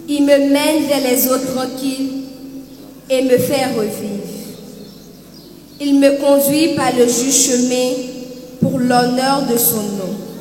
Il me mène vers les eaux tranquilles et me fait revivre. Il me conduit par le juste chemin pour l'honneur de son nom.